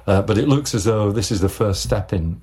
But it looks as though this is the first step in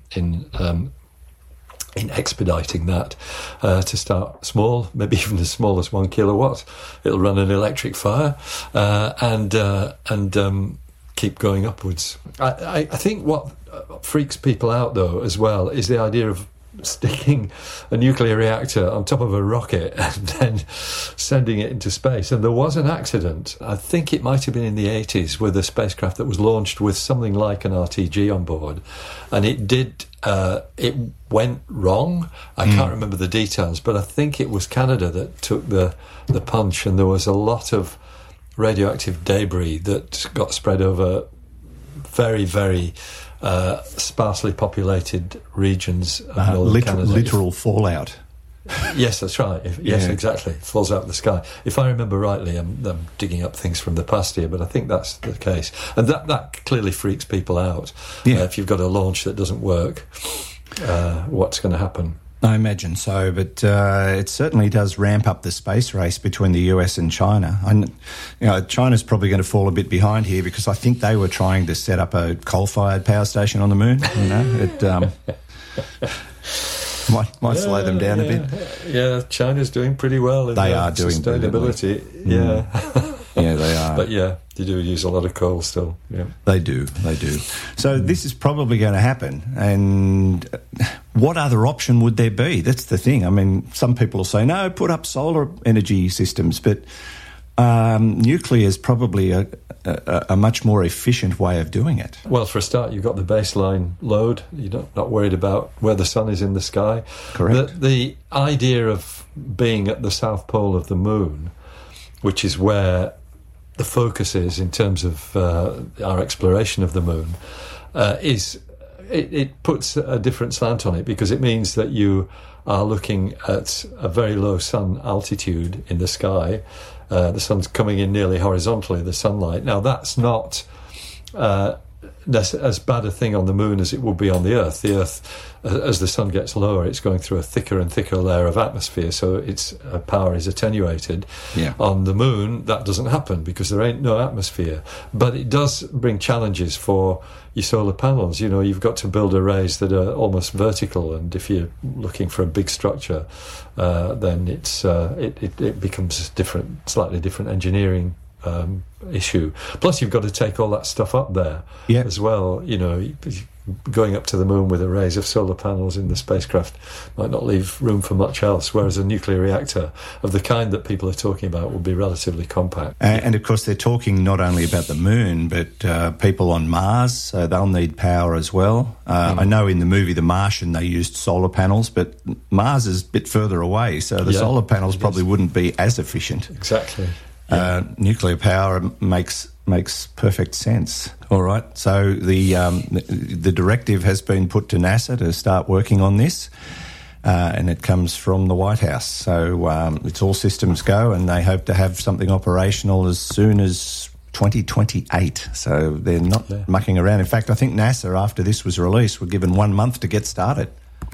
expediting that, to start small, maybe even as small as 1 kilowatt. It'll run an electric fire, and keep going upwards. I think what freaks people out, though, as well, is the idea of sticking a nuclear reactor on top of a rocket and then sending it into space. And there was an accident, I think it might have been in the 80s, with a spacecraft that was launched with something like an RTG on board, and it went wrong. I can't remember the details, but I think it was Canada that took the punch, and there was a lot of radioactive debris that got spread over very, very sparsely populated regions of northern Canada. Literal fallout. Yes, that's right. Yes, exactly. It falls out of the sky. If I remember rightly, I'm digging up things from the past here, but I think that's the case. And that clearly freaks people out. Yeah. If you've got a launch that doesn't work, what's going to happen? I imagine so, but it certainly does ramp up the space race between the US and China. China's probably going to fall a bit behind here because I think they were trying to set up a coal-fired power station on the moon. Might slow them down a bit. Yeah, China's doing pretty well in sustainability. Yeah. Yeah, they are. But yeah, they do use a lot of coal still. Yeah, they do. So this is probably going to happen. And what other option would there be? That's the thing. I mean, some people will say, no, put up solar energy systems, but nuclear is probably a much more efficient way of doing it. Well, for a start, you've got the baseline load. You're not worried about where the sun is in the sky. Correct. The idea of being at the south pole of the moon, which is where the focus is in terms of our exploration of the moon, it puts a different slant on it, because it means that you are looking at a very low sun altitude in the sky. The sun's coming in nearly horizontally, the sunlight. Now, that's not as bad a thing on the moon as it would be on the Earth. The Earth, as the sun gets lower, it's going through a thicker and thicker layer of atmosphere, so its power is attenuated. Yeah. On the moon, that doesn't happen because there ain't no atmosphere. But it does bring challenges for your solar panels. You know, you've got to build arrays that are almost vertical, and if you're looking for a big structure, then it becomes slightly different engineering issue. Plus, you've got to take all that stuff up there as well. You know, going up to the moon with arrays of solar panels in the spacecraft might not leave room for much else, whereas a nuclear reactor of the kind that people are talking about will be relatively compact. And of course, they're talking not only about the moon, but people on Mars, so they'll need power as well. I know in the movie The Martian they used solar panels, but Mars is a bit further away, so the solar panels probably wouldn't be as efficient. Exactly. Nuclear power makes perfect sense. All right, so the directive has been put to NASA to start working on this, and it comes from the White House. So it's all systems go, and they hope to have something operational as soon as 2028. So they're not mucking around. In fact, I think NASA, after this was released, were given 1 month to get started.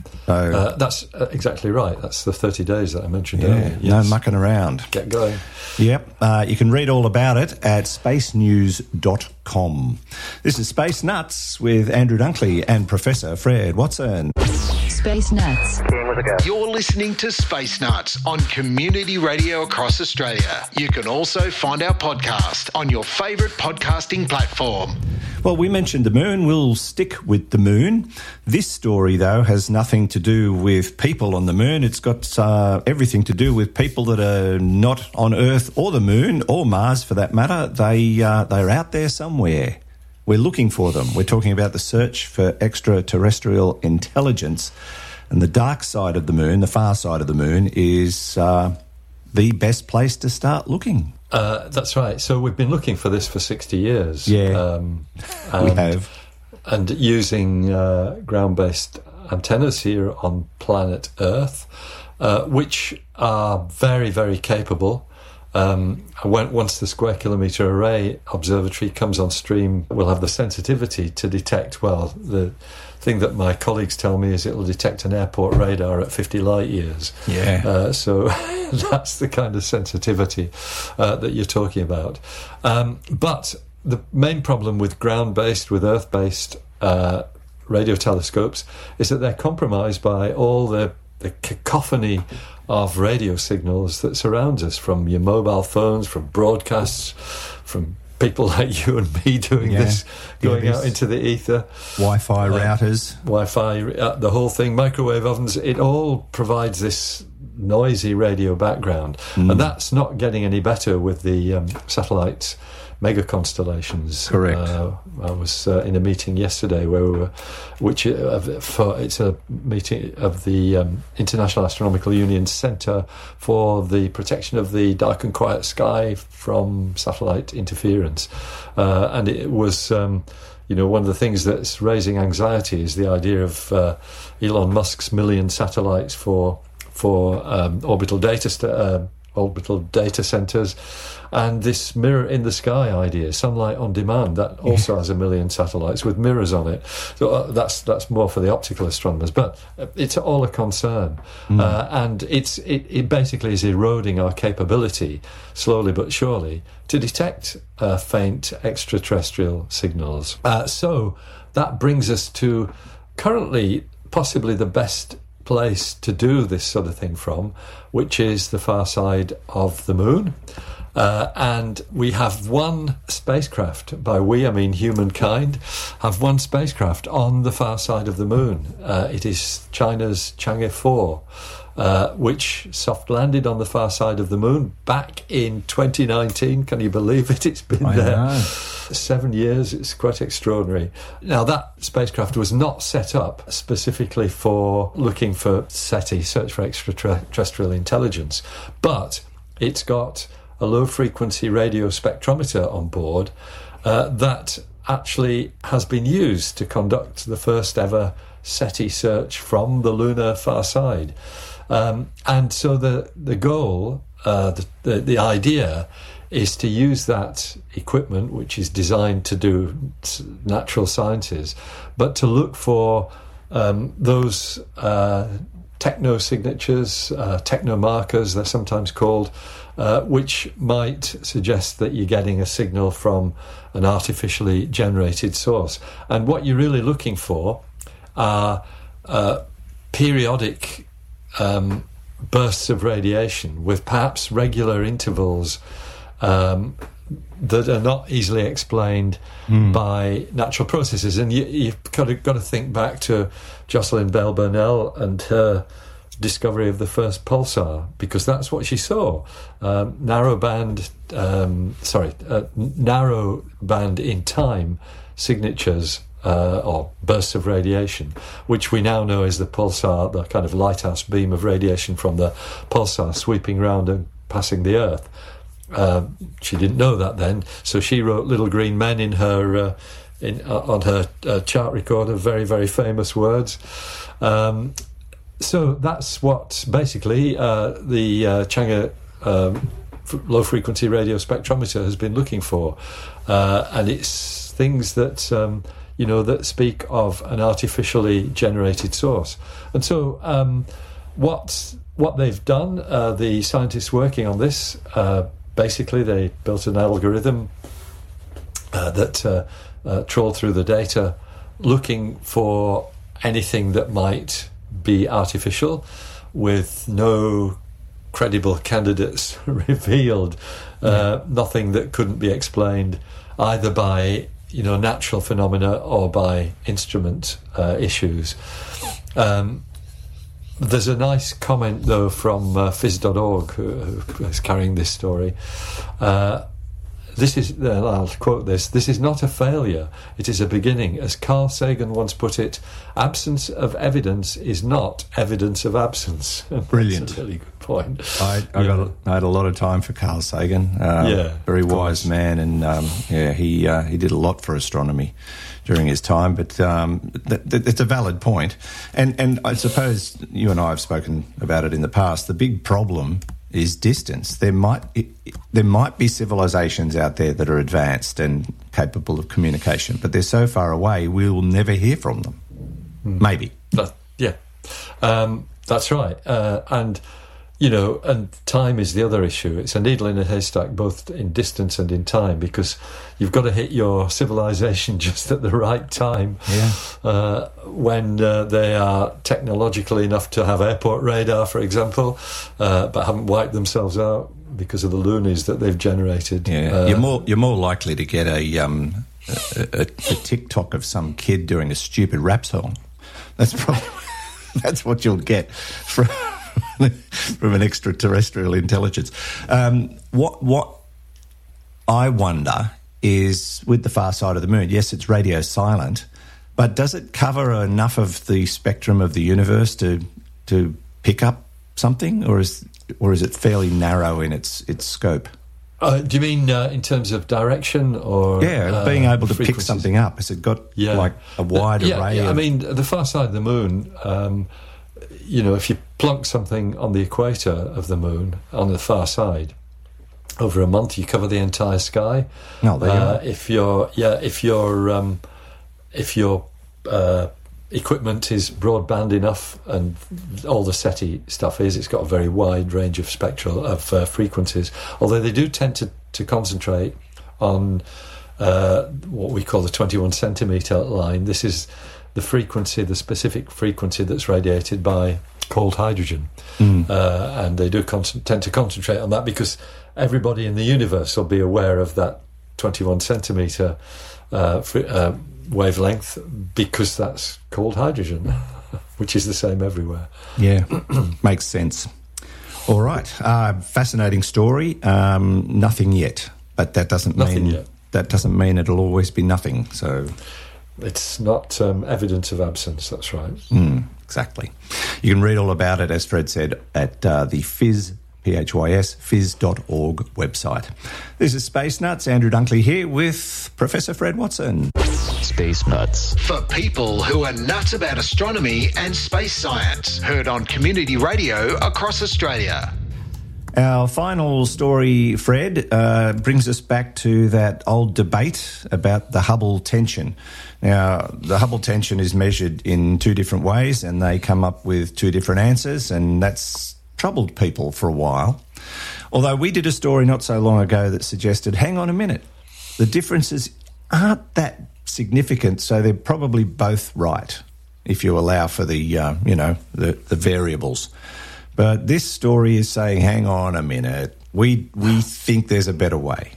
So that's exactly right. That's the 30 days that I mentioned earlier. No mucking around. Get going. Yep. You can read all about it at spacenews.com. This is Space Nuts with Andrew Dunkley and Professor Fred Watson. Space Nuts. You're listening to Space Nuts on community radio across Australia. You can also find our podcast on your favourite podcasting platform. Well, we mentioned the moon. We'll stick with the moon. This story, though, has nothing to do with people on the moon. It's got everything to do with people that are not on Earth or the moon or Mars, for that matter. They're out there somewhere. We're looking for them. We're talking about the search for extraterrestrial intelligence. And the dark side of the moon, the far side of the moon, is the best place to start looking. That's right. So we've been looking for this for 60 years. Yeah, we have. And using ground-based antennas here on planet Earth, which are very, very capable. Once the Square Kilometre Array Observatory comes on stream, we'll have the sensitivity to detect, well, the thing that my colleagues tell me is it'll detect an airport radar at 50 light years. Yeah. So that's the kind of sensitivity that you're talking about. But the main problem with ground-based, with Earth-based radio telescopes is that they're compromised by all the cacophony of radio signals that surrounds us, from your mobile phones, from broadcasts, from people like you and me doing this, going out into the ether. Wi-Fi routers. Wi-Fi, the whole thing, microwave ovens, it all provides this noisy radio background. And that's not getting any better with the satellite mega constellations. Correct. I was in a meeting yesterday where we were, it's a meeting of the International Astronomical Union Centre for the Protection of the Dark and Quiet Sky from Satellite Interference, and it was one of the things that's raising anxiety is the idea of Elon Musk's million satellites for orbital data centres, and this mirror in the sky idea, sunlight on demand, that also has 1 million satellites with mirrors on it. So that's more for the optical astronomers, but it's all a concern, and it basically is eroding our capability slowly but surely to detect faint extraterrestrial signals. So that brings us to currently possibly the best place to do this sort of thing from, which is the far side of the moon. And we have one spacecraft, by we I mean humankind, have one spacecraft on the far side of the moon. It is China's Chang'e 4, which soft landed on the far side of the moon back in 2019. Can you believe it? It's been there 7 years. It's quite extraordinary. Now, that spacecraft was not set up specifically for looking for SETI, Search for Extraterrestrial Intelligence, but it's got a low-frequency radio spectrometer on board that actually has been used to conduct the first ever SETI search from the lunar far side. And so the goal, the idea, is to use that equipment, which is designed to do natural sciences, but to look for those techno-signatures, techno-markers, they're sometimes called, which might suggest that you're getting a signal from an artificially generated source. And what you're really looking for are periodic bursts of radiation with perhaps regular intervals that are not easily explained by natural processes. And you've got to think back to Jocelyn Bell Burnell and her discovery of the first pulsar, because that's what she saw. Narrow band in time signatures or bursts of radiation, which we now know is the pulsar, the kind of lighthouse beam of radiation from the pulsar sweeping round and passing the Earth. She didn't know that then, so she wrote Little Green Men in her on her chart recorder, very, very famous words. So that's what basically the Chang'e low-frequency radio spectrometer has been looking for, and it's things that that speak of an artificially generated source. And so what they've done, the scientists working on this, basically they built an algorithm that trawled through the data, looking for anything that might be artificial, with no credible candidates revealed, nothing that couldn't be explained either by natural phenomena or by instrument issues. There's a nice comment though from phys.org who is carrying this story. I'll quote this: "This is not a failure, it is a beginning. As Carl Sagan once put it, absence of evidence is not evidence of absence." Brilliant. That's a really good point. I had a lot of time for Carl Sagan. Very wise man, and he did a lot for astronomy during his time. But it's a valid point, and I suppose you and I have spoken about it in the past. The big problem is distance. There might be civilizations out there that are advanced and capable of communication, but they're so far away we will never hear from them. Maybe. That's right. And and time is the other issue. It's a needle in a haystack, both in distance and in time, because you've got to hit your civilization just at the right time. When they are technological enough to have airport radar, for example, but haven't wiped themselves out because of the loonies that they've generated. You're more likely to get a TikTok of some kid doing a stupid rap song. That's what you'll get from an extraterrestrial intelligence. What I wonder is, with the far side of the moon, yes, it's radio silent, but does it cover enough of the spectrum of the universe to pick up something, or is it fairly narrow in its scope? Do you mean in terms of direction, or being able to pick something up? Has it got like a wide array? I mean, the far side of the moon. If you plunk something on the equator of the moon on the far side, over a month you cover the entire sky. No, there you are. If your equipment is broadband enough, and all the SETI stuff it's got a very wide range of frequencies. Although they do tend to concentrate on what we call the 21 centimetre line. This is the specific frequency that's radiated by cold hydrogen. And they do tend to concentrate on that because everybody in the universe will be aware of that 21 centimetre wavelength, because that's cold hydrogen, which is the same everywhere. Yeah, makes sense. All right, fascinating story. Nothing yet, but that doesn't mean it'll always be nothing. So it's not evidence of absence. That's right. Exactly. You can read all about it, as Fred said, at the Phys, phys.org website. This is Space Nuts. Andrew Dunkley here with Professor Fred Watson. Space Nuts. For people who are nuts about astronomy and space science. Heard on community radio across Australia. Our final story, Fred, brings us back to that old debate about the Hubble tension. Now, the Hubble tension is measured in two different ways, and they come up with two different answers, and that's troubled people for a while. Although we did a story not so long ago that suggested, hang on a minute, the differences aren't that significant, so they're probably both right if you allow for the variables. But this story is saying, hang on a minute, we think there's a better way.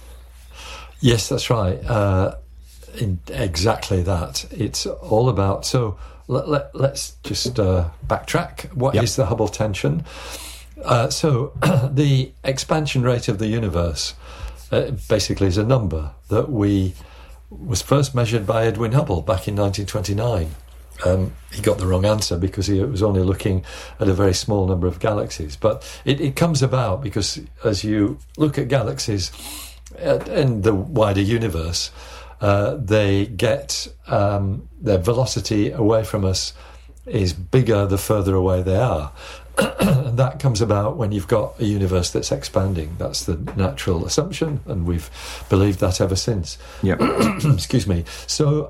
Yes, that's right. Exactly that. It's all about... So let's just backtrack. What is the Hubble tension? So the expansion rate of the universe basically is a number that was first measured by Edwin Hubble back in 1929. He got the wrong answer because he was only looking at a very small number of galaxies. But it comes about because as you look at galaxies in the wider universe, they get their velocity away from us is bigger the further away they are. And that comes about when you've got a universe that's expanding. That's the natural assumption, and we've believed that ever since. Yep. Excuse me. So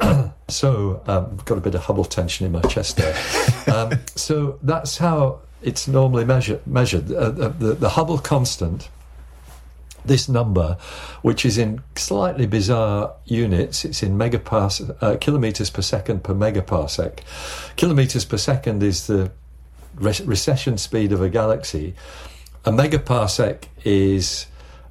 got a bit of Hubble tension in my chest there. So that's how it's normally measured. The Hubble constant, this number, which is in slightly bizarre units, it's in kilometres per second per megaparsec. Kilometres per second is the recession speed of a galaxy. A megaparsec is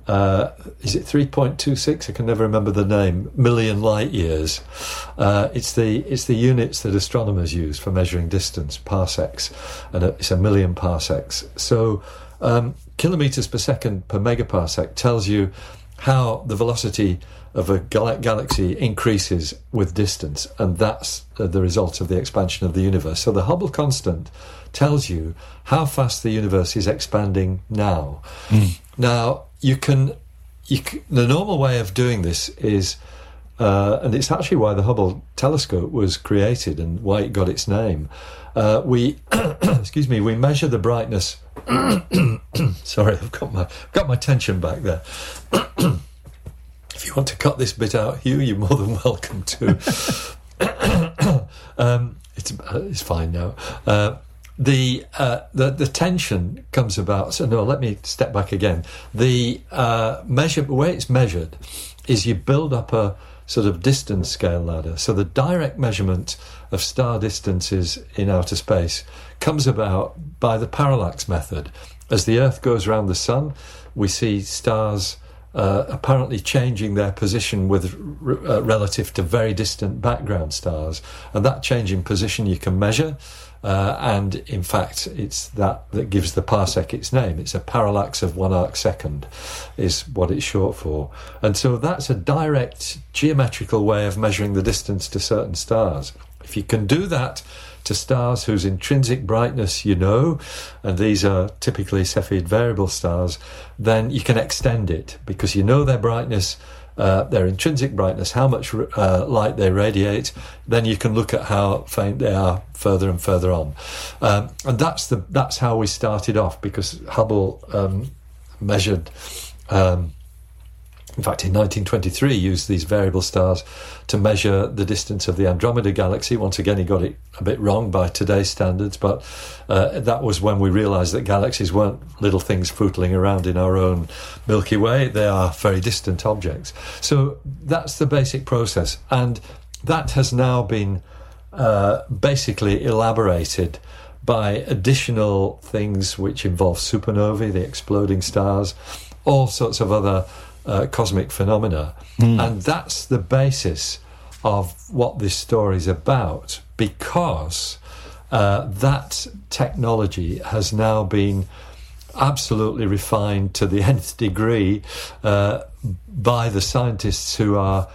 it 3.26? I can never remember the name. Million light years. It's the units that astronomers use for measuring distance, parsecs, and it's a million parsecs. So kilometres per second per megaparsec tells you how the velocity of a galaxy increases with distance, and that's the result of the expansion of the universe. So the Hubble constant tells you how fast the universe is expanding now. Now, the normal way of doing this is, and it's actually why the Hubble telescope was created and why it got its name. We measure the brightness. Sorry, I've got my tension back there. If you want to cut this bit out, Hugh, you're more than welcome to. It's fine now. the tension comes about. So no, let me step back again. The way it's measured is you build up a sort of distance scale ladder. So the direct measurement of star distances in outer space comes about by the parallax method. As the Earth goes around the Sun, we see stars apparently changing their position with relative to very distant background stars, and that change in position you can measure. And in fact, it's that gives the parsec its name. It's a parallax of 1 arc second, is what it's short for. And so that's a direct geometrical way of measuring the distance to certain stars. If you can do that to stars whose intrinsic brightness you know, and these are typically Cepheid variable stars, then you can extend it because you know their brightness, their intrinsic brightness, how much light they radiate. Then you can look at how faint they are further and further on, and that's how we started off, because Hubble measured. In fact, in 1923, used these variable stars to measure the distance of the Andromeda Galaxy. Once again, he got it a bit wrong by today's standards, but that was when we realised that galaxies weren't little things footling around in our own Milky Way. They are very distant objects. So that's the basic process, and that has now been basically elaborated by additional things which involve supernovae, the exploding stars, all sorts of other cosmic phenomena. And that's the basis of what this story is about, because that technology has now been absolutely refined to the nth degree by the scientists who are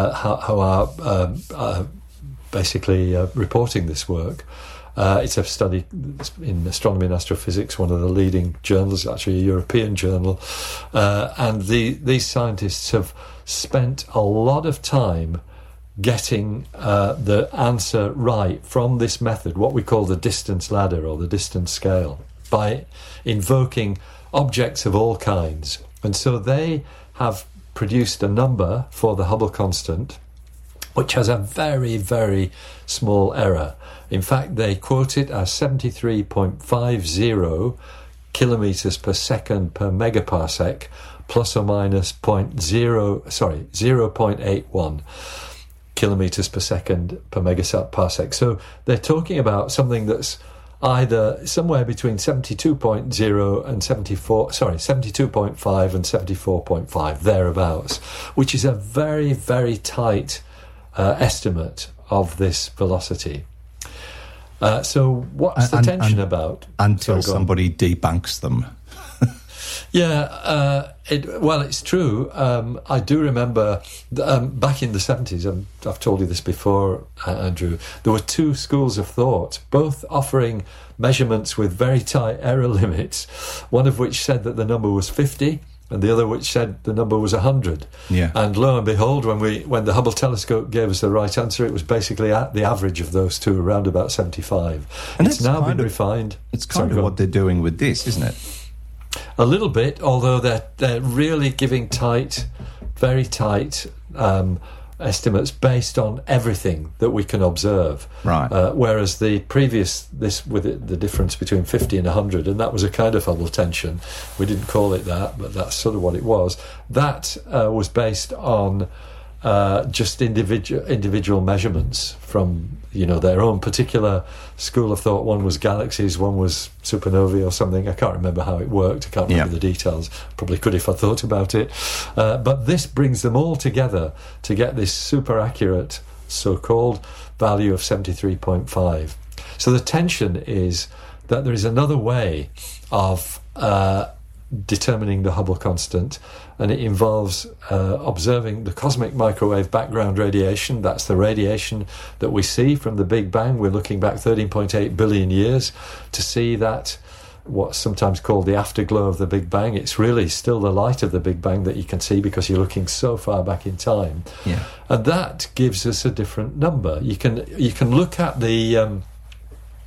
basically reporting this work. It's a study in astronomy and astrophysics, one of the leading journals, actually a European journal. And these scientists have spent a lot of time getting the answer right from this method, what we call the distance ladder or the distance scale, by invoking objects of all kinds. And so they have produced a number for the Hubble constant, which has a very, very small error. In fact, they quote it as 73.50 kilometres per second per megaparsec, plus or minus 0.81 kilometres per second per megaparsec. So they're talking about something that's either somewhere between 72.0 and 72.5 and 74.5, thereabouts, which is a very, very tight estimate of this velocity. So what's the tension about? Until somebody debunks them. Yeah, it's true. I do remember back in the 70s, I've told you this before, Andrew, there were two schools of thought, both offering measurements with very tight error limits, one of which said that the number was 50, and the other which said the number was 100. Yeah. And lo and behold, when the Hubble telescope gave us the right answer, it was basically at the average of those two, around about 75. And it's now been refined. It's kind of what they're doing with this, isn't it? A little bit, although they're really giving very tight estimates based on everything that we can observe. Right. Whereas the previous, the difference between 50 and 100, and that was a kind of Hubble tension. We didn't call it that, but that's sort of what it was. That was based on just individual measurements from their own particular school of thought. One was galaxies, one was supernovae or something. I can't remember how it worked. I can't remember the details. Probably could if I thought about it. But this brings them all together to get this super accurate so-called value of 73.5. So the tension is that there is another way of determining the Hubble constant, and it involves observing the cosmic microwave background radiation. That's the radiation that we see from the Big Bang. We're looking back 13.8 billion years to see that, what's sometimes called the afterglow of the Big Bang. It's really still the light of the Big Bang that you can see because you're looking so far back in time. Yeah. And that gives us a different number. You can look at the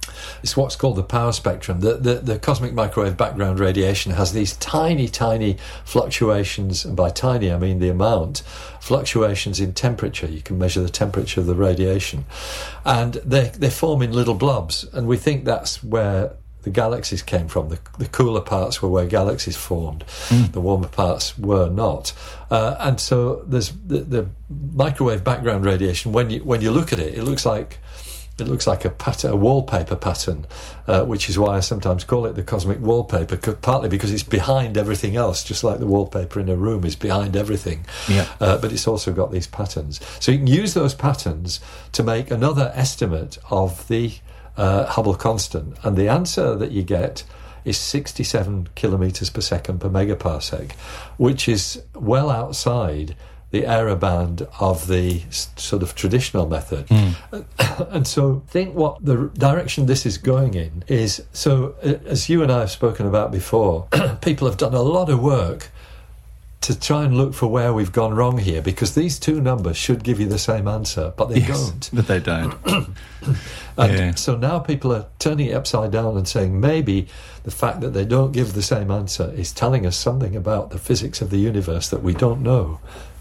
It's what's called the power spectrum. The cosmic microwave background radiation has these tiny, tiny fluctuations, and by tiny I mean the amount, fluctuations in temperature. You can measure the temperature of the radiation. And they form in little blobs, and we think that's where the galaxies came from. The cooler parts were where galaxies formed. The warmer parts were not. And so there's the microwave background radiation. When you look at it, it looks like a pattern, a wallpaper pattern, which is why I sometimes call it the cosmic wallpaper, partly because it's behind everything else, just like the wallpaper in a room is behind everything. Yeah. But it's also got these patterns. So you can use those patterns to make another estimate of the Hubble constant, and the answer that you get is 67 kilometres per second per megaparsec, which is well outside the error band of the sort of traditional method. And so think what the direction this is going in is, so as you and I have spoken about before, people have done a lot of work to try and look for where we've gone wrong here, because these two numbers should give you the same answer, but they don't. But they don't. And so now people are turning it upside down and saying maybe the fact that they don't give the same answer is telling us something about the physics of the universe that we don't know.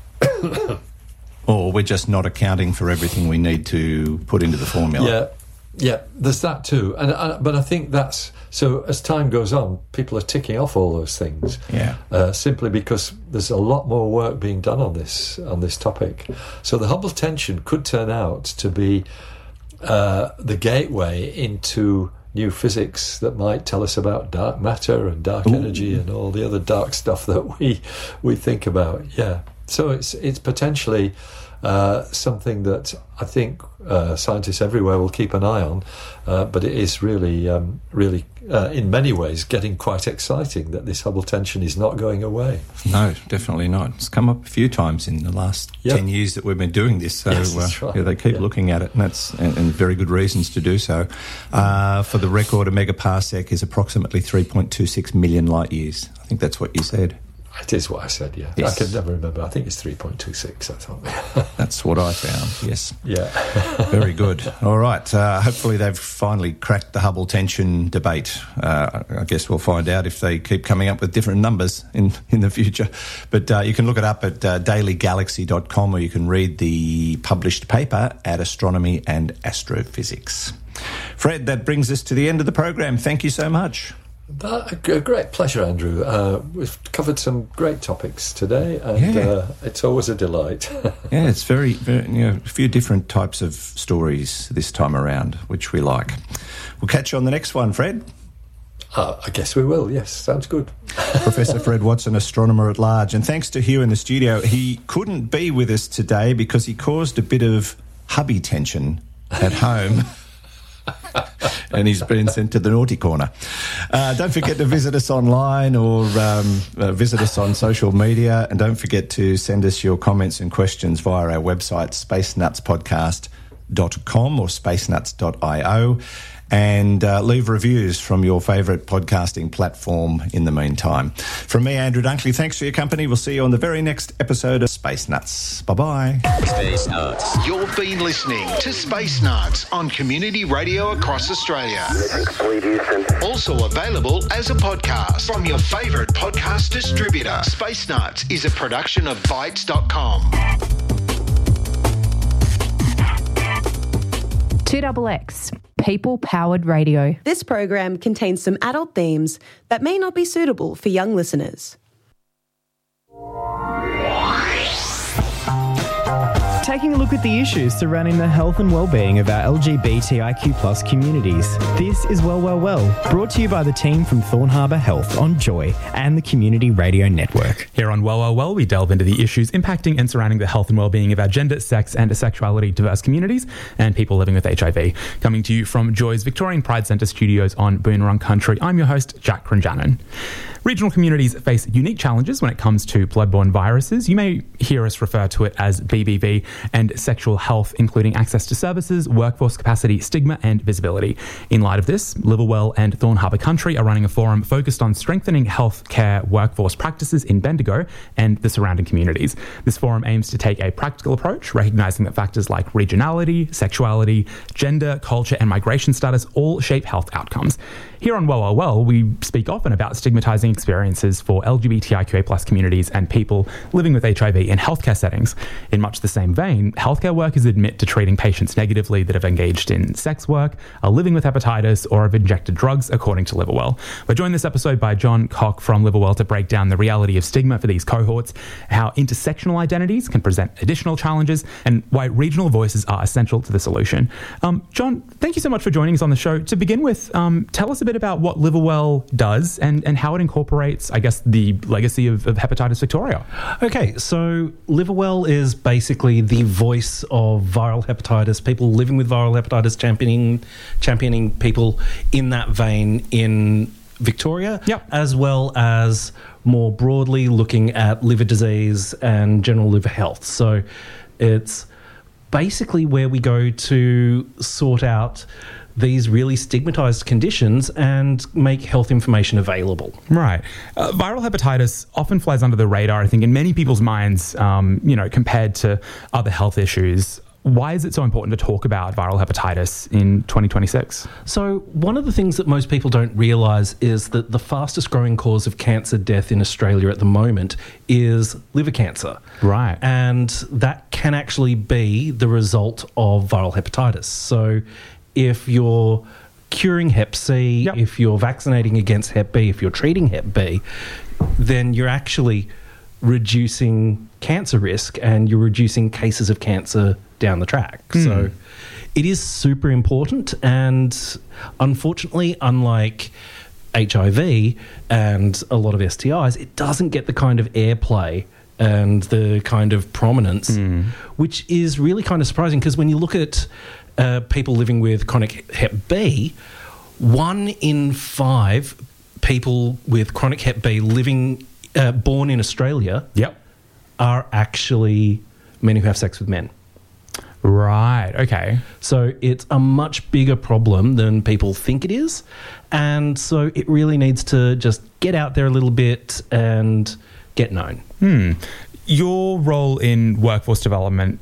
Or we're just not accounting for everything we need to put into the formula. Yeah, there's that too. But I think that's... So as time goes on, people are ticking off all those things. Simply because there's a lot more work being done on this topic. So the Hubble tension could turn out to be the gateway into new physics that might tell us about dark matter and dark energy and all the other dark stuff that we think about. Yeah. So it's potentially something that I think scientists everywhere will keep an eye on, but it is really, in many ways, getting quite exciting that this Hubble tension is not going away. No, definitely not. It's come up a few times in the last 10 years that we've been doing this, so that's right. They keep looking at it, and very good reasons to do so. For the record, a megaparsec is approximately 3.26 million light years. I think that's what you said. It is what I said, yeah. Yes. I can never remember. I think it's 3.26, I thought. That's what I found, yes. Yeah. Very good. All right. Hopefully they've finally cracked the Hubble tension debate. I guess we'll find out if they keep coming up with different numbers in the future. But you can look it up at dailygalaxy.com, or you can read the published paper at Astronomy and Astrophysics. Fred, that brings us to the end of the program. Thank you so much. A great pleasure, Andrew. We've covered some great topics today, and it's always a delight. Yeah, it's very, a few different types of stories this time around, which we like. We'll catch you on the next one, Fred. I guess we will, yes. Sounds good. Professor Fred Watson, astronomer at large. And thanks to Hugh in the studio. He couldn't be with us today because he caused a bit of hubby tension at home. And he's been sent to the naughty corner. Don't forget to visit us online or visit us on social media. And don't forget to send us your comments and questions via our website, spacenutspodcast.com or spacenuts.io. And leave reviews from your favourite podcasting platform in the meantime. From me, Andrew Dunkley, thanks for your company. We'll see you on the very next episode of Space Nuts. Bye-bye. Space Nuts. You've been listening to Space Nuts on Community Radio across Australia. Also available as a podcast from your favourite podcast distributor. Space Nuts is a production of Bytes.com. 2XX, people-powered radio. This program contains some adult themes that may not be suitable for young listeners. Taking a look at the issues surrounding the health and well-being of our LGBTIQ+ communities. This is Well, brought to you by the team from Thorn Harbour Health on Joy and the Community Radio Network. Here on Well, we delve into the issues impacting and surrounding the health and well-being of our gender, sex and sexuality diverse communities and people living with HIV. Coming to you from Joy's Victorian Pride Centre studios on Boonwurrung Country, I'm your host, Jack Cronjanen. Regional communities face unique challenges when it comes to bloodborne viruses. You may hear us refer to it as BBV, and sexual health, including access to services, workforce capacity, stigma, and visibility. In light of this, Liverwell and Thorn Harbour Country are running a forum focused on strengthening healthcare workforce practices in Bendigo and the surrounding communities. This forum aims to take a practical approach, recognising that factors like regionality, sexuality, gender, culture, and migration status all shape health outcomes. Here on Well, we speak often about stigmatising experiences for LGBTIQA+ communities and people living with HIV in healthcare settings. In much the same vein, healthcare workers admit to treating patients negatively that have engaged in sex work, are living with hepatitis, or have injected drugs, according to Liverwell. We're joined this episode by John Cock from Liverwell to break down the reality of stigma for these cohorts, how intersectional identities can present additional challenges, and why regional voices are essential to the solution. John, thank you so much for joining us on the show. To begin with, tell us a bit about what Liverwell does and how it incorporates, I guess, the legacy of Hepatitis Victoria. Okay, so Liverwell is basically the voice of viral hepatitis, people living with viral hepatitis, championing people in that vein in Victoria, as well as more broadly looking at liver disease and general liver health. So it's basically where we go to sort out these really stigmatised conditions and make health information available. Right. Viral hepatitis often flies under the radar, I think, in many people's minds, compared to other health issues. Why is it so important to talk about viral hepatitis in 2026? So one of the things that most people don't realise is that the fastest growing cause of cancer death in Australia at the moment is liver cancer. Right. And that can actually be the result of viral hepatitis. So if you're curing Hep C, if you're vaccinating against Hep B, if you're treating Hep B, then you're actually reducing cancer risk and you're reducing cases of cancer down the track. So it is super important, and unfortunately, unlike HIV and a lot of STIs, it doesn't get the kind of airplay and the kind of prominence, which is really kind of surprising, because when you look at people living with chronic Hep B, 1 in 5 people with chronic Hep B living born in Australia are actually men who have sex with men. Right, okay. So it's a much bigger problem than people think it is. And so it really needs to just get out there a little bit and get known. Your role in workforce development,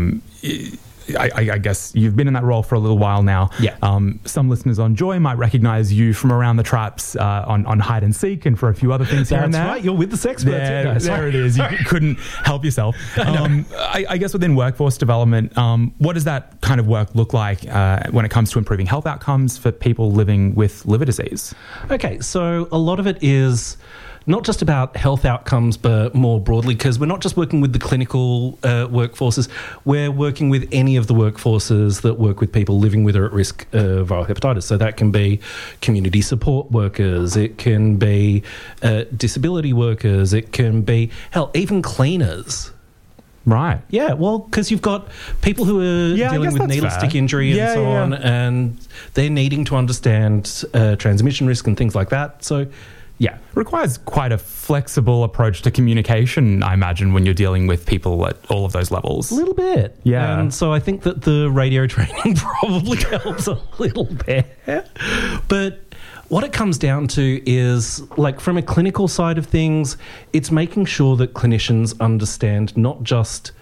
I guess you've been in that role for a little while now. Some listeners on Joy might recognise you from around the traps on Hide and Seek and for a few other things here and there. That's right, you're with the Sexperts. There it is. You couldn't help yourself. I guess within workforce development, what does that kind of work look like when it comes to improving health outcomes for people living with liver disease? Okay, so a lot of it is not just about health outcomes, but more broadly, because we're not just working with the clinical workforces, we're working with any of the workforces that work with people living with or at risk of viral hepatitis. So that can be community support workers, it can be disability workers, it can be, hell, even cleaners. Right. Yeah, well, because you've got people who are dealing with needle stick injury and so on, and they're needing to understand transmission risk and things like that. So yeah, requires quite a flexible approach to communication, I imagine, when you're dealing with people at all of those levels. A little bit. Yeah. And so I think that the radio training probably helps a little bit. But what it comes down to is, like, from a clinical side of things, it's making sure that clinicians understand not just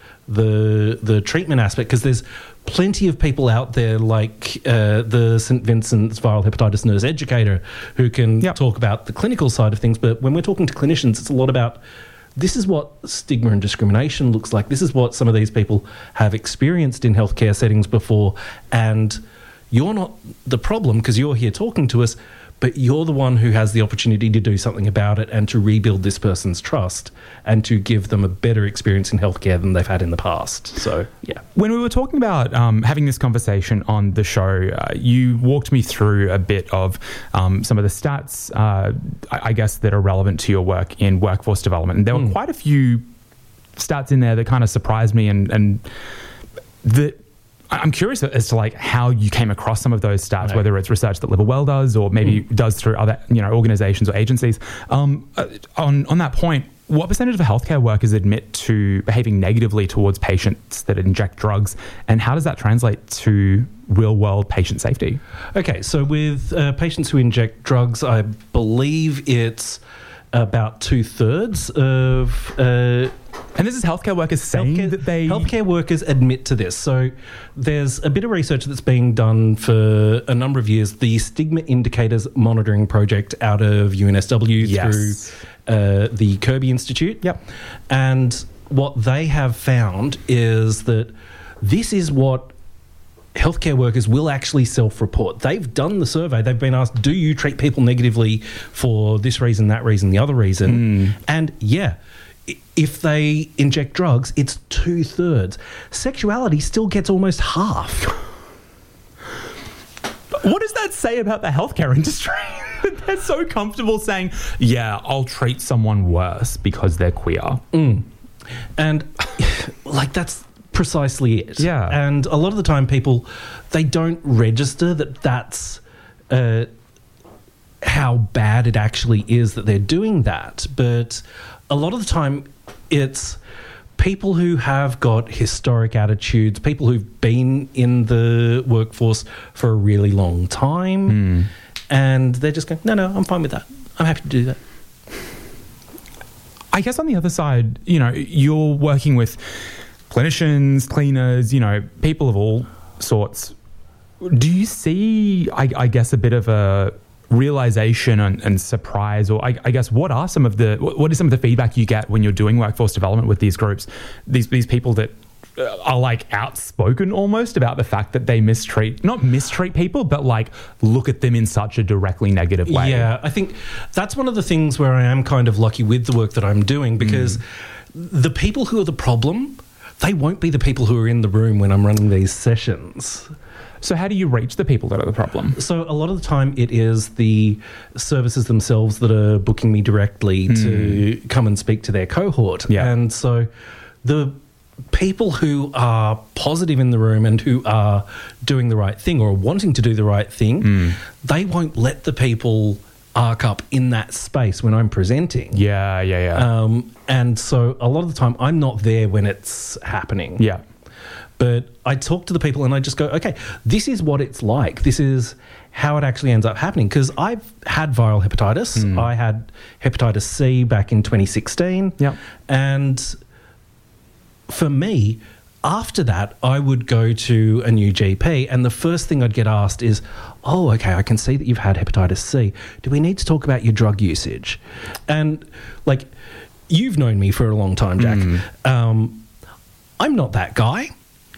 the treatment aspect, because there's plenty of people out there like the St Vincent's Viral Hepatitis Nurse Educator who can talk about the clinical side of things. But when we're talking to clinicians, it's a lot about, this is what stigma and discrimination looks like. This is what some of these people have experienced in healthcare settings before. And you're not the problem because you're here talking to us, but you're the one who has the opportunity to do something about it and to rebuild this person's trust and to give them a better experience in healthcare than they've had in the past. So, yeah. When we were talking about having this conversation on the show, you walked me through a bit of some of the stats, I guess, that are relevant to your work in workforce development. And there were quite a few stats in there that kind of surprised me and that I'm curious as to like how you came across some of those stats, whether it's research that Liverwell does or maybe does through other organisations or agencies. On that point, what percentage of healthcare workers admit to behaving negatively towards patients that inject drugs, and how does that translate to real-world patient safety? Okay, so with patients who inject drugs, I believe it's about 2/3 of... and this is healthcare workers saying that they... Healthcare workers admit to this. So there's a bit of research that's being done for a number of years, the Stigma Indicators Monitoring Project out of UNSW through the Kirby Institute. Yep. And what they have found is that this is what healthcare workers will actually self-report. They've done the survey. They've been asked, do you treat people negatively for this reason, that reason, the other reason? And if they inject drugs, it's 2/3. Sexuality still gets almost half. What does that say about the healthcare industry? They're so comfortable saying, yeah, I'll treat someone worse because they're queer. And like that's precisely it. Yeah. And a lot of the time people, they don't register that that's how bad it actually is that they're doing that. But a lot of the time it's people who have got historic attitudes, people who've been in the workforce for a really long time, and they're just going, no, I'm fine with that. I'm happy to do that. I guess on the other side, you're working with clinicians, cleaners, people of all sorts. Do you see, I guess, a bit of a realization and surprise, or I guess what is some of the feedback you get when you're doing workforce development with these groups, these people that are like outspoken almost about the fact that they not mistreat people, but like look at them in such a directly negative way? Yeah, I think that's one of the things where I am kind of lucky with the work that I'm doing, because the people who are the problem, they won't be the people who are in the room when I'm running these sessions. So how do you reach the people that are the problem? So a lot of the time it is the services themselves that are booking me directly to come and speak to their cohort. Yeah. And so the people who are positive in the room and who are doing the right thing or wanting to do the right thing, they won't let the people arc up in that space when I'm presenting. Yeah. And so a lot of the time I'm not there when it's happening. Yeah. But I talk to the people and I just go, okay, this is what it's like. This is how it actually ends up happening. Because I've had viral hepatitis. I had hepatitis C back in 2016. Yep. And for me, after that, I would go to a new GP and the first thing I'd get asked is, oh, okay, I can see that you've had hepatitis C. Do we need to talk about your drug usage? And, like, you've known me for a long time, Jack. I'm not that guy.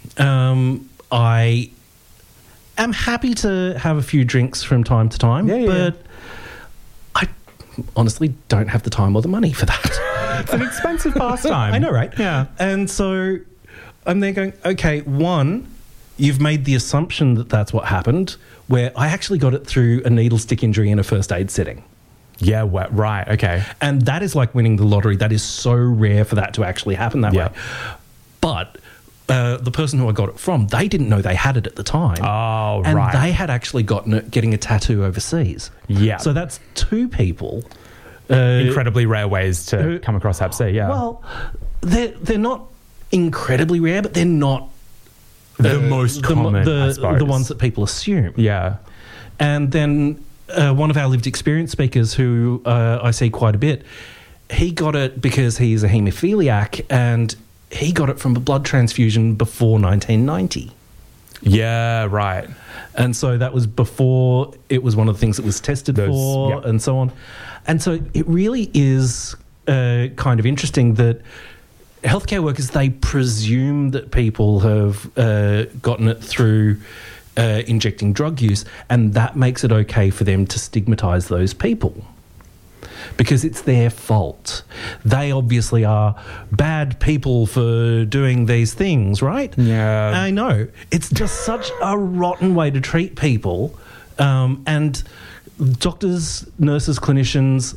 I am happy to have a few drinks from time to time, but I honestly don't have the time or the money for that. It's an expensive pastime. I know, right? Yeah. And so I'm there going, okay, one, you've made the assumption that that's what happened, where I actually got it through a needle stick injury in a first aid setting. Yeah, right, okay. And that is like winning the lottery. That is so rare for that to actually happen that way. But the person who I got it from, they didn't know they had it at the time. Oh, and right. And they had actually gotten it getting a tattoo overseas. Yeah. So that's two people. Incredibly rare ways to come across Hep C, yeah. Well, they're not incredibly rare, but they're not the most common, I suppose. The ones that people assume. Yeah. And then one of our lived experience speakers who I see quite a bit, he got it because he's a haemophiliac and he got it from a blood transfusion before 1990. Yeah, right. And so that was before it was one of the things that was tested for and so on. And so it really is kind of interesting that healthcare workers, they presume that people have gotten it through injecting drug use, and that makes it okay for them to stigmatise those people. Because it's their fault. They obviously are bad people for doing these things, right? Yeah. I know. It's just such a rotten way to treat people. And doctors, nurses, clinicians,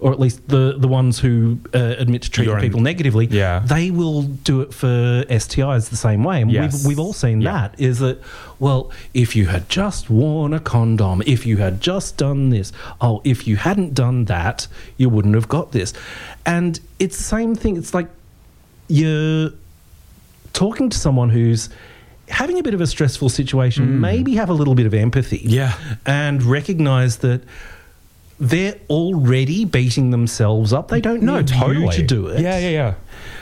or at least the ones who admit to treating people negatively, they will do it for STIs the same way. And we've all seen that, is that, well, if you had just worn a condom, if you had just done this, if you hadn't done that, you wouldn't have got this. And it's the same thing. It's like you're talking to someone who's having a bit of a stressful situation, maybe have a little bit of empathy, and recognise that they're already beating themselves up. They don't need you to do it.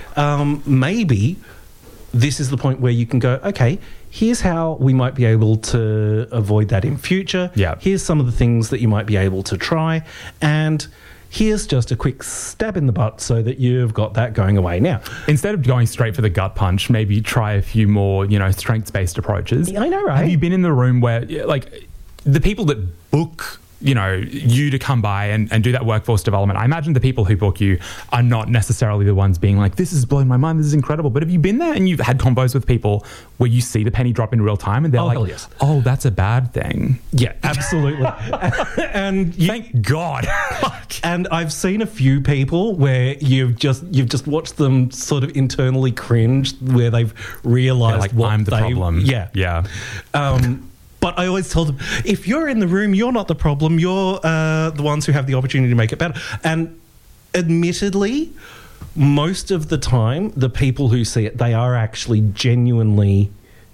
Maybe this is the point where you can go, okay, here's how we might be able to avoid that in future. Here's some of the things that you might be able to try, and here's just a quick stab in the butt so that you've got that going away now. Instead of going straight for the gut punch, maybe try a few more, strengths-based approaches. I know, right? Have you been in the room where, like, the people that book you to come by and do that workforce development, I imagine the people who book you are not necessarily the ones being like, this is blowing my mind, this is incredible. But have you been there and you've had combos with people where you see the penny drop in real time and they're oh, that's a bad thing? Yeah, absolutely. And thank God. And I've seen a few people where you've just watched them sort of internally cringe, where they've realised what I'm the problem. Yeah. But I always tell them, if you're in the room, you're not the problem. You're the ones who have the opportunity to make it better. And admittedly, most of the time, the people who see it, they are actually genuinely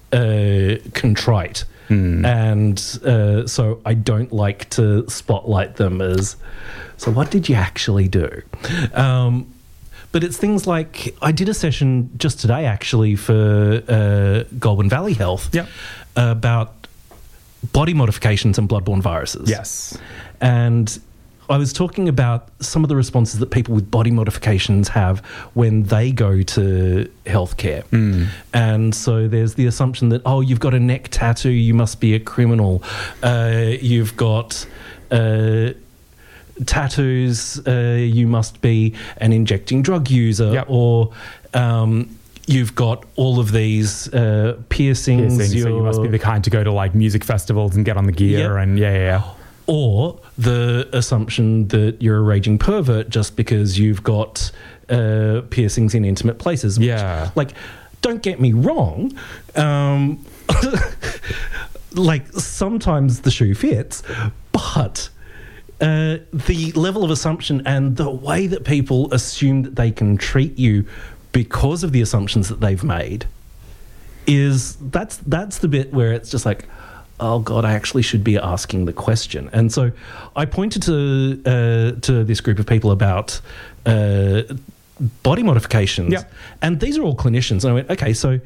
contrite. And so I don't like to spotlight them as, so what did you actually do? But it's things like, I did a session just today, actually, for Goulburn Valley Health about body modifications and bloodborne viruses. Yes. And I was talking about some of the responses that people with body modifications have when they go to healthcare. And so there's the assumption that, you've got a neck tattoo, you must be a criminal. You've got tattoos, you must be an injecting drug user, or you've got all of these piercings. So you must be the kind to go to like music festivals and get on the gear and Or the assumption that you're a raging pervert just because you've got piercings in intimate places. Which, don't get me wrong. Like, sometimes the shoe fits, but the level of assumption and the way that people assume that they can treat you because of the assumptions that they've made that's the bit where it's just like, oh God, I actually should be asking the question. And so I pointed to this group of people about body modifications, and these are all clinicians. And I went, okay, so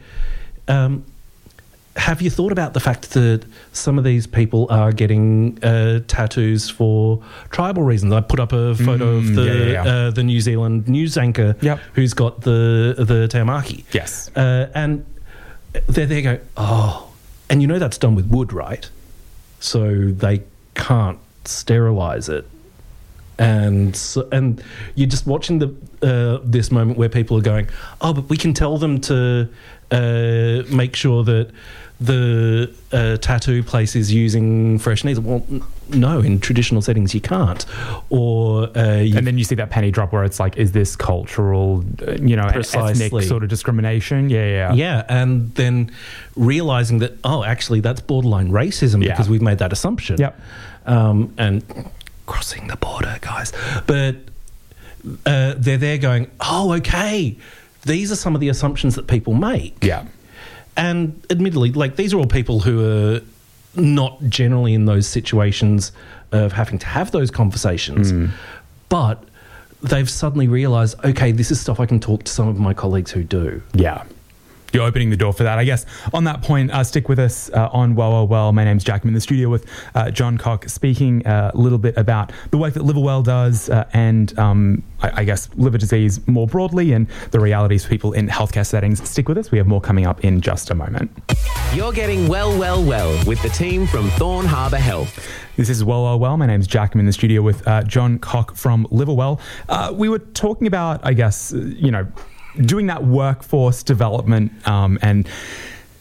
have you thought about the fact that some of these people are getting tattoos for tribal reasons? I put up a photo of the New Zealand news anchor who's got the Taumaki. Yes. And they're there going, and that's done with wood, right? So they can't sterilise it. And you're just watching this moment where people are going, but we can tell them to make sure that the tattoo place is using fresh needles. Well, no, in traditional settings you can't. Or and then you see that penny drop where it's like, is this cultural, ethnic sort of discrimination? Yeah, and then realising that, actually that's borderline racism because we've made that assumption. And crossing the border, guys. But they're there going, okay, these are some of the assumptions that people make. And admittedly, like, these are all people who are not generally in those situations of having to have those conversations, but they've suddenly realised, okay, this is stuff I can talk to some of my colleagues who do. You're opening the door for that. I guess on that point, stick with us on Well. My name's Jack. I'm in the studio with John Cock, speaking a little bit about the work that Liverwell does and I guess liver disease more broadly and the realities for people in healthcare settings. Stick with us. We have more coming up in just a moment. You're getting well with the team from Thorn Harbour Health. This is Well. My name's Jack. I'm in the studio with John Cock from Liverwell. We were talking about, I guess, doing that workforce development and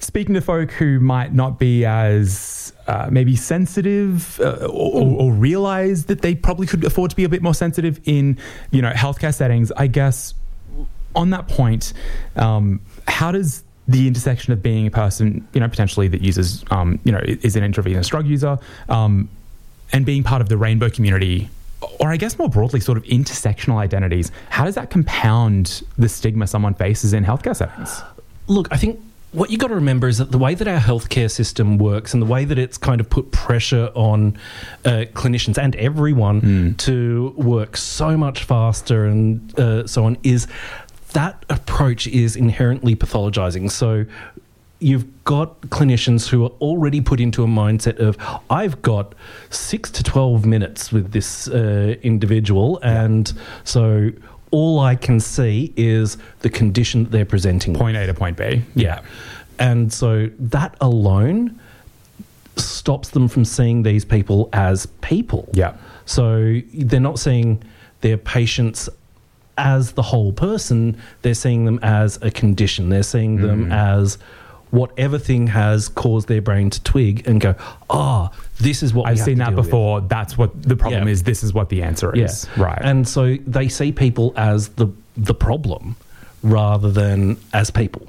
speaking to folk who might not be as maybe sensitive or realize that they probably could afford to be a bit more sensitive in, healthcare settings, I guess on that point, how does the intersection of being a person, potentially that uses, is an intravenous drug user, and being part of the rainbow community, or I guess more broadly sort of intersectional identities, how does that compound the stigma someone faces in healthcare settings? Look, I think what you got to remember is that the way that our healthcare system works and the way that it's kind of put pressure on clinicians and everyone to work so much faster and so on is that approach is inherently pathologizing. So you've got clinicians who are already put into a mindset of, I've got 6 to 12 minutes with this individual, and so all I can see is the condition that they're presenting. Point A to point B. Yeah. And so that alone stops them from seeing these people as people. Yeah. So they're not seeing their patients as the whole person. They're seeing them as a condition. They're seeing them as whatever thing has caused their brain to twig and go, this is what I've seen that before. That's what the problem is. This is what the answer is. Yeah. Right. And so they see people as the problem rather than as people.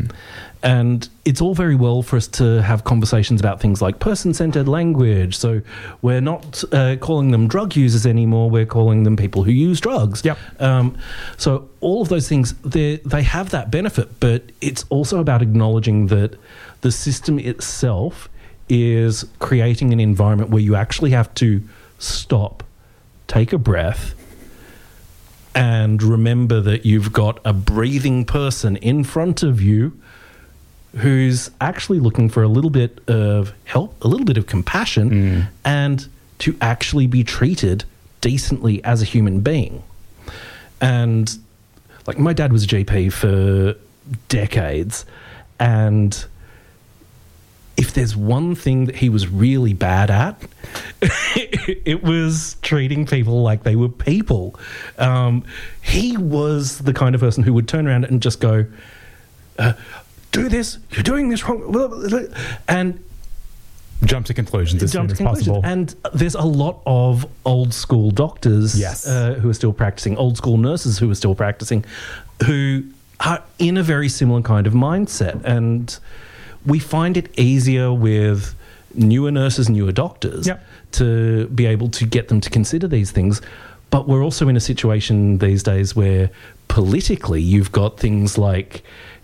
And it's all very well for us to have conversations about things like person-centered language. So we're not calling them drug users anymore. We're calling them people who use drugs. Yep. So all of those things, they have that benefit, but it's also about acknowledging that the system itself is creating an environment where you actually have to stop, take a breath, and remember that you've got a breathing person in front of you who's actually looking for a little bit of help, a little bit of compassion, and to actually be treated decently as a human being. And like, my dad was a GP for decades, and if there's one thing that he was really bad at, it was treating people like they were people. He was the kind of person who would turn around and just go, do this, you're doing this wrong, and jump to conclusions as soon as possible. And there's a lot of old school doctors who are still practicing, old school nurses who are still practicing, who are in a very similar kind of mindset. And we find it easier with newer nurses, newer doctors to be able to get them to consider these things. But we're also in a situation these days where politically you've got things like,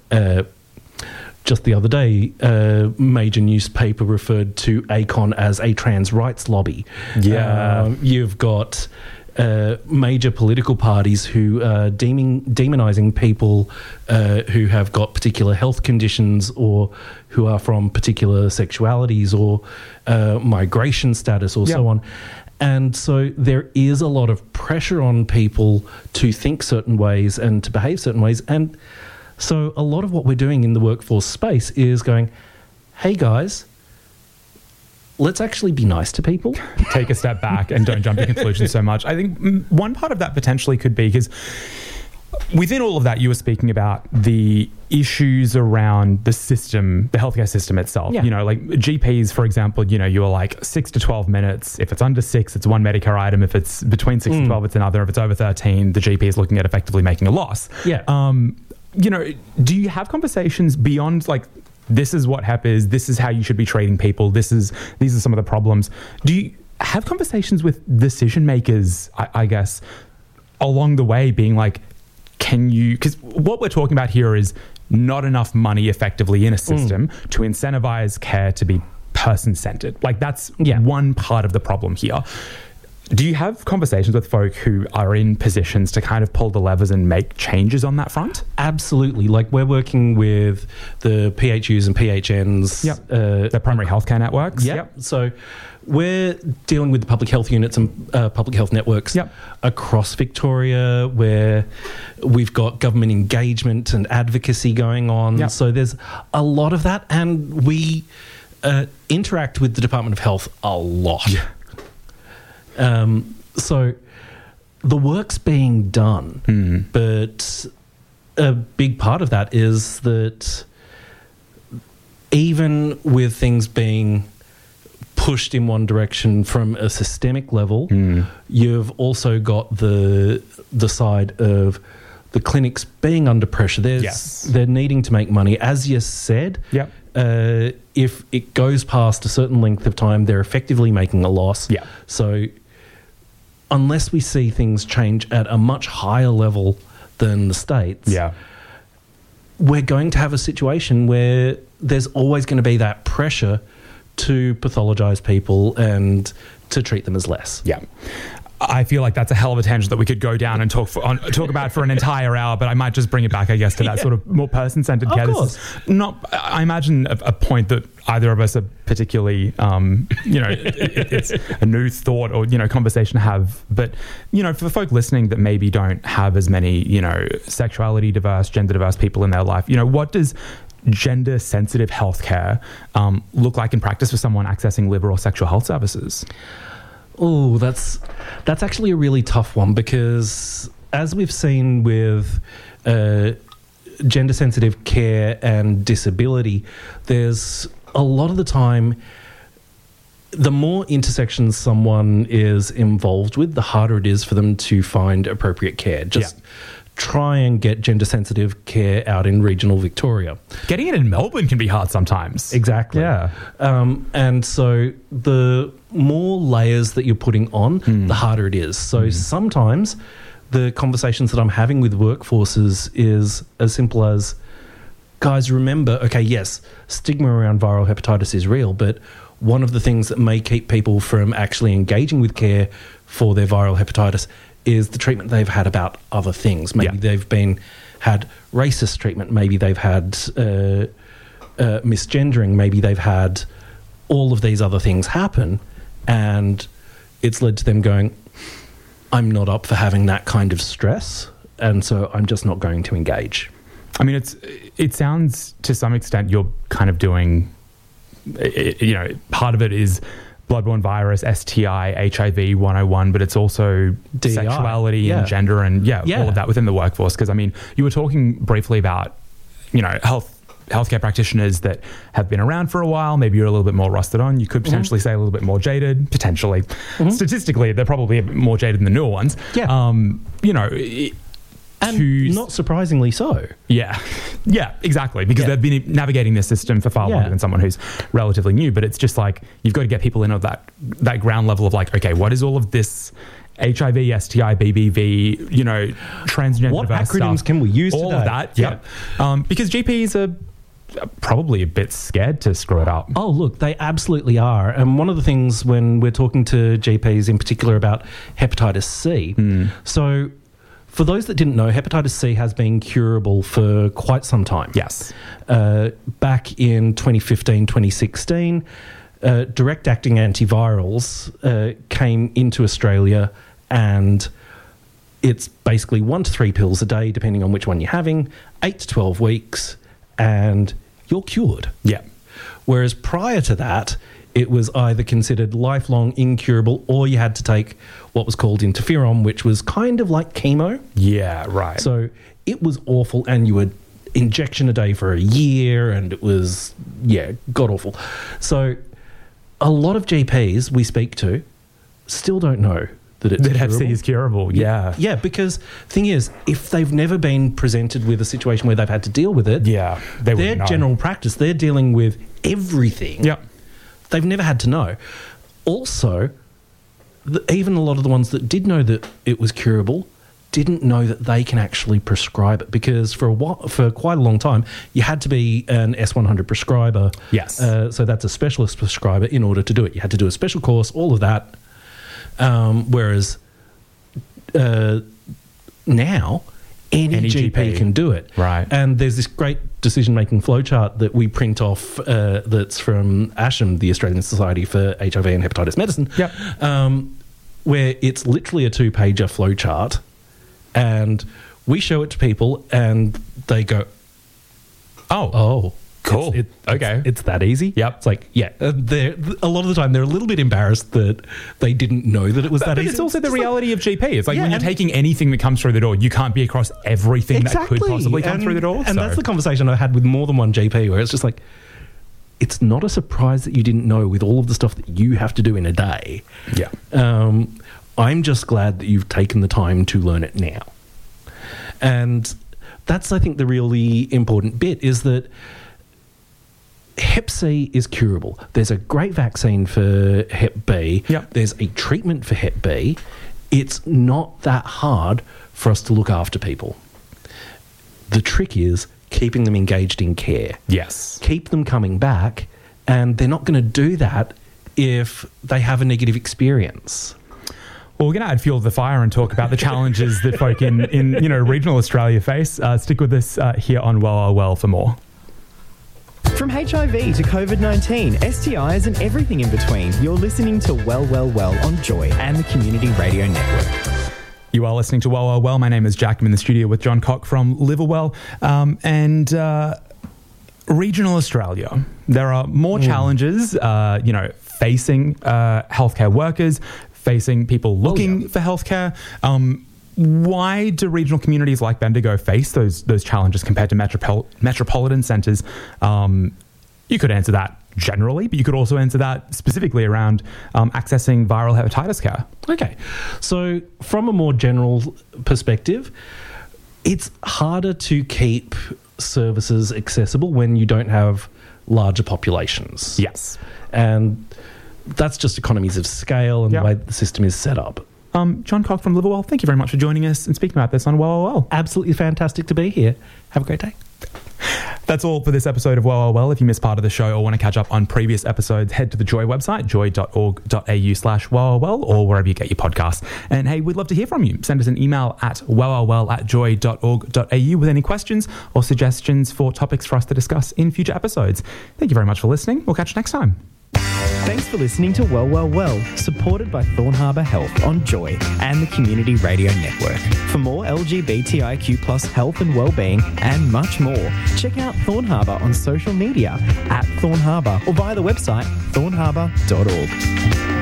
just the other day, a major newspaper referred to ACON as a trans rights lobby. You've got major political parties who are demonising people who have got particular health conditions or who are from particular sexualities or migration status or so on. And so there is a lot of pressure on people to think certain ways and to behave certain ways. And so a lot of what we're doing in the workforce space is going, hey guys, let's actually be nice to people. Take a step back and don't jump to conclusions so much. I think one part of that potentially could be because within all of that, you were speaking about the issues around the system, the healthcare system itself. Yeah. You know, like GPs, for example, you know, you're like 6 to 12 minutes. If it's under 6, it's one Medicare item. If it's between 6 and 12, it's another. If it's over 13, the GP is looking at effectively making a loss. Yeah. You know, do you have conversations beyond like, this is what HEP is, this is how you should be treating people, these are some of the problems? Do you have conversations with decision makers, I guess, along the way being like, can you, because what we're talking about here is not enough money effectively in a system to incentivize care to be person-centered. Like that's one part of the problem here. Do you have conversations with folk who are in positions to kind of pull the levers and make changes on that front? Absolutely. Like we're working with the PHUs and PHNs. The primary healthcare networks. Yep. So we're dealing with the public health units and public health networks across Victoria, where we've got government engagement and advocacy going on. So there's a lot of that, and we interact with the Department of Health a lot. So the work's being done, but a big part of that is that even with things being pushed in one direction from a systemic level, you've also got the side of the clinics being under pressure. They're needing to make money. As you said, if it goes past a certain length of time, they're effectively making a loss. Yeah. So unless we see things change at a much higher level than the States, we're going to have a situation where there's always going to be that pressure to pathologise people and to treat them as less. Yeah. I feel like that's a hell of a tangent that we could go down and talk about for an entire hour, but I might just bring it back, I guess, to that sort of more person-centered care. Of course. This is not, I imagine, a point that either of us are particularly, it's a new thought or, conversation to have. But, for the folk listening that maybe don't have as many, sexuality diverse, gender diverse people in their life, what does gender-sensitive healthcare look like in practice for someone accessing liver or sexual health services? Oh, that's actually a really tough one, because as we've seen with gender-sensitive care and disability, there's a lot of the time, the more intersections someone is involved with, the harder it is for them to find appropriate care. Try and get gender-sensitive care out in regional Victoria. Getting it in Melbourne can be hard sometimes. Exactly. Yeah. And so the more layers that you're putting on, the harder it is. So sometimes the conversations that I'm having with workforces is as simple as, guys, remember, okay, yes, stigma around viral hepatitis is real, but one of the things that may keep people from actually engaging with care for their viral hepatitis is the treatment they've had about other things. Maybe they've had racist treatment. Maybe they've had misgendering. Maybe they've had all of these other things happen, and it's led to them going, I'm not up for having that kind of stress, and so I'm just not going to engage. I mean, it sounds to some extent you're kind of doing, part of it is bloodborne virus, STI, HIV 101, but it's also DEI. Sexuality and gender and all of that within the workforce. Because, I mean, you were talking briefly about, healthcare practitioners that have been around for a while. Maybe you're a little bit more rusted on. You could potentially say a little bit more jaded, potentially. Statistically, they're probably a bit more jaded than the newer ones. Yeah. And not surprisingly so. Yeah, exactly. Because they've been navigating this system for far longer than someone who's relatively new. But it's just like, you've got to get people in at that ground level of like, okay, what is all of this HIV, STI, BBV, transgender what diverse acronyms stuff, can we use all today? of that, because GPs are probably a bit scared to screw it up. Oh, look, they absolutely are. And one of the things when we're talking to GPs in particular about hepatitis C, so for those that didn't know, hepatitis C has been curable for quite some time. Yes. Back in 2015, 2016, direct-acting antivirals came into Australia, and it's basically 1 to 3 pills a day, depending on which one you're having, 8 to 12 weeks, and you're cured. Yeah. Whereas prior to that, it was either considered lifelong incurable, or you had to take what was called interferon, which was kind of like chemo. Yeah, right. So it was awful, and you would injection a day for a year, and it was, god awful. So a lot of GPs we speak to still don't know that it's Hep C is curable. Yeah. Yeah, because thing is, if they've never been presented with a situation where they've had to deal with it, their general practice, they're dealing with everything. Yep. They've never had to know. Also, even a lot of the ones that did know that it was curable didn't know that they can actually prescribe it, because for quite a long time, you had to be an S100 prescriber. Yes. So that's a specialist prescriber in order to do it. You had to do a special course, all of that. Whereas now, any GP can do it. Right. And there's this great decision-making flowchart that we print off that's from ASHM, the Australian Society for HIV and Hepatitis Medicine, where it's literally a 2-pager flowchart, and we show it to people and they go, oh, cool. It's that easy. Yep. It's like, a lot of the time they're a little bit embarrassed that they didn't know that it was that easy. But it's also the reality of GP. It's like when you're taking anything that comes through the door, you can't be across everything that could possibly come through the door. And that's the conversation I had with more than one GP, where it's just like, it's not a surprise that you didn't know with all of the stuff that you have to do in a day. Yeah. I'm just glad that you've taken the time to learn it now. And that's, I think, the really important bit is that Hep C is curable. There's a great vaccine for Hep B. Yep. There's a treatment for Hep B. It's not that hard for us to look after people. The trick is keeping them engaged in care. Yes. Keep them coming back, and they're not going to do that if they have a negative experience. Well, we're going to add fuel to the fire and talk about the challenges that folk in regional Australia face. Stick with us here on Well for more. From HIV to COVID-19, STIs and everything in between, you're listening to Well on Joy and the Community Radio Network. You are listening to Well. My name is Jack. I'm in the studio with John Cock from Liverwell. And regional Australia, there are more challenges, facing healthcare workers, facing people looking for healthcare. Why do regional communities like Bendigo face those challenges compared to metropolitan centres? You could answer that generally, but you could also answer that specifically around accessing viral hepatitis care. Okay. So from a more general perspective, it's harder to keep services accessible when you don't have larger populations. Yes. And that's just economies of scale and the way the system is set up. John Cock from Liverwell, thank you very much for joining us and speaking about this on Well. Absolutely fantastic to be here. Have a great day. That's all for this episode of Well. If you missed part of the show or want to catch up on previous episodes, head to the Joy website, joy.org.au/well, or wherever you get your podcasts. And hey, we'd love to hear from you. Send us an email at well@joy.org.au with any questions or suggestions for topics for us to discuss in future episodes. Thank you very much for listening. We'll catch you next time. Thanks for listening to Well, supported by Thorn Harbour Health on Joy and the Community Radio Network. For more LGBTIQ+ health and wellbeing and much more, check out Thorn Harbour on social media at Thorn Harbour or via the website thornharbour.org.